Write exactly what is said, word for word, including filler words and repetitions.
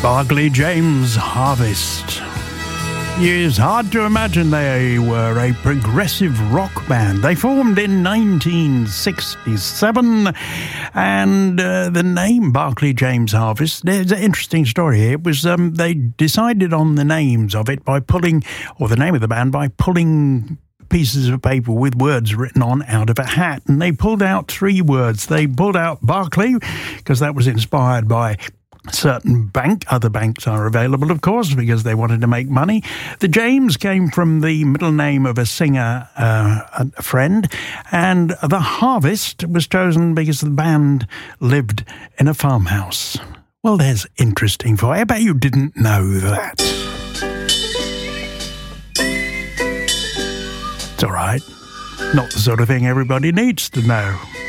Barclay James Harvest. It's hard to imagine they were a progressive rock band. They formed in nineteen sixty-seven, and uh, the name Barclay James Harvest, there's an interesting story here. It was, um, they decided on the names of it by pulling, or the name of the band, by pulling pieces of paper with words written on out of a hat, and they pulled out three words. They pulled out Barclay, because that was inspired by certain bank. Other banks are available, of course, because they wanted to make money. The James came from the middle name of a singer, uh, a friend, and the Harvest was chosen because the band lived in a farmhouse. Well, there's interesting for you. I bet you didn't know that. It's all right. Not the sort of thing everybody needs to know.